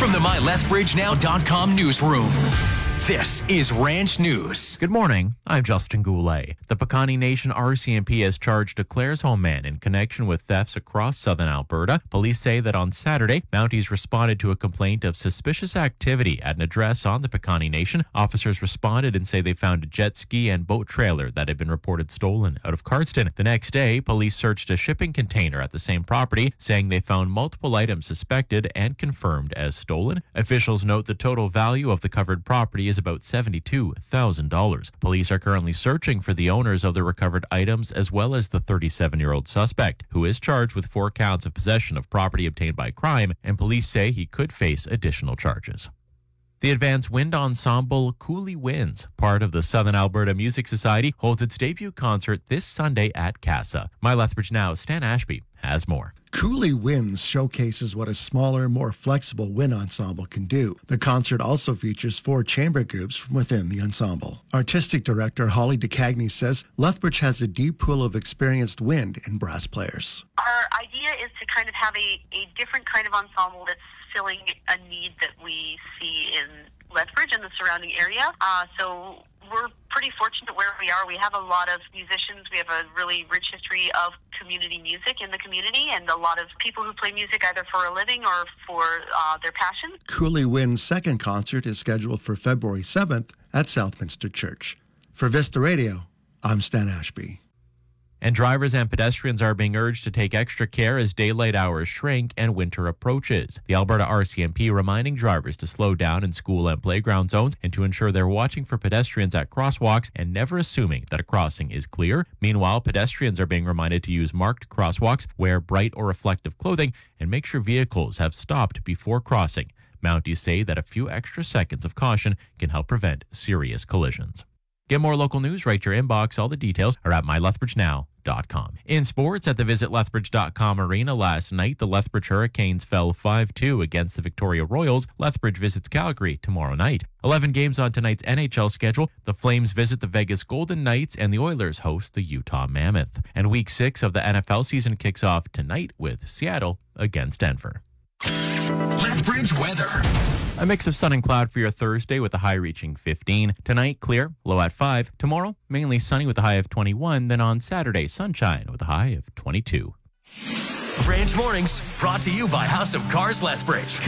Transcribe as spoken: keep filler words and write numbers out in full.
From the my lethbridge now dot com newsroom, this is Ranch News. Good morning. I'm Justin Goulet. The Piikani Nation R C M P has charged a Clares Home man in connection with thefts across southern Alberta. Police say that on Saturday, Mounties responded to a complaint of suspicious activity at an address on the Piikani Nation. Officers responded and say they found a jet ski and boat trailer that had been reported stolen out of Cardston. The next day, police searched a shipping container at the same property, saying they found multiple items suspected and confirmed as stolen. Officials note the total value of the covered property is about seventy-two thousand dollars. Police are currently searching for the owners of the recovered items as well as the thirty-seven-year-old suspect, who is charged with four counts of possession of property obtained by crime, and police say he could face additional charges. The advanced wind ensemble Coulee Winds, part of the Southern Alberta Music Society, holds its debut concert this Sunday at Casa. My Lethbridge Now, Stan Ashby, has more. Coulee Winds showcases what a smaller, more flexible wind ensemble can do. The concert also features four chamber groups from within the ensemble. Artistic director Holly DeCagney says Lethbridge has a deep pool of experienced wind and brass players. Our idea is to kind of have a, a different kind of ensemble that's filling a need that we see in Lethbridge and the surrounding area. Uh, so we're pretty fortunate where we are. We have a lot of musicians. We have a really rich history of community music in the community and a lot of people who play music either for a living or for uh, their passion. Coulee Wind's second concert is scheduled for February seventh at Southminster Church. For Vista Radio, I'm Stan Ashby. And drivers and pedestrians are being urged to take extra care as daylight hours shrink and winter approaches. The Alberta R C M P reminding drivers to slow down in school and playground zones and to ensure they're watching for pedestrians at crosswalks and never assuming that a crossing is clear. Meanwhile, pedestrians are being reminded to use marked crosswalks, wear bright or reflective clothing, and make sure vehicles have stopped before crossing. Mounties say that a few extra seconds of caution can help prevent serious collisions. Get more local news right to your inbox. All the details are at my lethbridge now dot com. In sports, at the visit lethbridge dot com arena last night, the Lethbridge Hurricanes fell five two against the Victoria Royals. Lethbridge visits Calgary tomorrow night. eleven games on tonight's N H L schedule. The Flames visit the Vegas Golden Knights and the Oilers host the Utah Mammoth. And week six of the N F L season kicks off tonight with Seattle against Denver. Lethbridge weather. A mix of sun and cloud for your Thursday with a high reaching fifteen. Tonight, clear, low at five. Tomorrow, mainly sunny with a high of twenty-one. Then on Saturday, sunshine with a high of twenty-two. Ranch Mornings, brought to you by House of Cars Lethbridge.